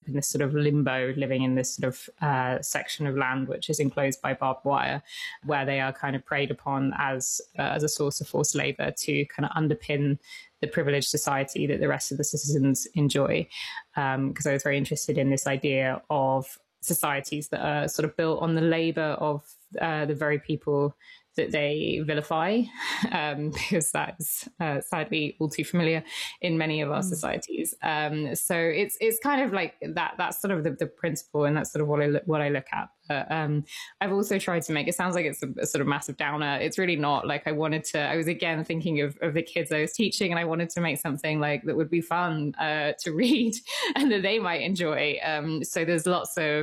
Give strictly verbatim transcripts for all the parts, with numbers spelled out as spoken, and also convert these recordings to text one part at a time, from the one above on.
in this sort of limbo, living in this sort of uh, section of land which is enclosed by barbed wire, where they are kind of preyed upon as uh, as a source of forced labor to kind of underpin the privileged society that the rest of the citizens enjoy. Because um, I was very interested in this idea of societies that are sort of built on the labor of uh, the very people that they vilify, um, because that's uh, sadly all too familiar in many of our mm. societies. Um, so it's it's kind of like that. That's sort of the, the principle, and that's sort of what I look, what I look at. But um, I've also tried to make it sounds like it's a, a sort of massive downer. It's really not. Like I wanted to. I was again thinking of, of the kids I was teaching, and I wanted to make something like that would be fun uh, to read and that they might enjoy. Um, so there's lots of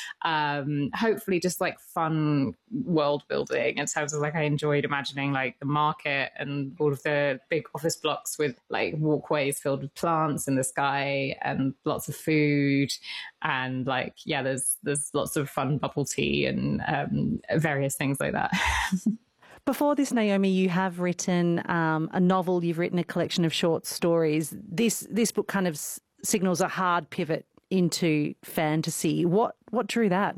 um, hopefully just like fun world building in terms of like I enjoyed imagining like the market and all of the big office blocks with like walkways filled with plants in the sky and lots of food, and like yeah, there's there's lots of fun bubble tea and um, various things like that. Before this, Naomi, you have written um, a novel. You've written a collection of short stories. This this book kind of s- signals a hard pivot into fantasy. What what drew that?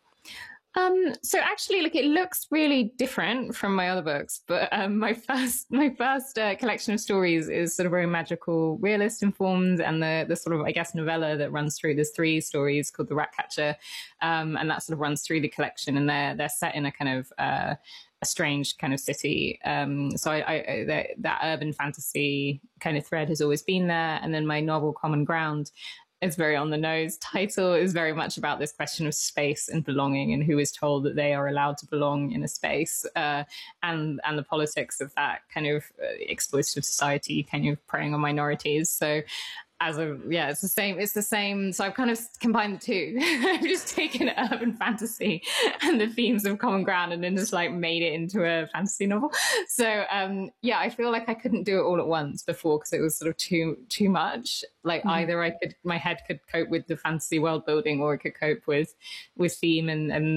Um, so actually, like it looks really different from my other books, but um, my first my first uh, collection of stories is sort of very magical, realist informed, and the the sort of I guess novella that runs through. There's three stories called The Ratcatcher, um, and that sort of runs through the collection, and they're they're set in a kind of uh, a strange kind of city. Um, so I, I that, that urban fantasy kind of thread has always been there, and then my novel Common Ground. It's very on the nose. Title is very much about this question of space and belonging and who is told that they are allowed to belong in a space, uh, and and the politics of that kind of uh, exploitative society kind of preying on minorities. So as a, yeah, it's the same, it's the same. So I've kind of combined the two. I've just taken urban fantasy and the themes of Common Ground and then just like made it into a fantasy novel. So um, yeah, I feel like I couldn't do it all at once before because it was sort of too, too much. Like mm-hmm. either I could, my head could cope with the fantasy world building or it could cope with, with theme and, and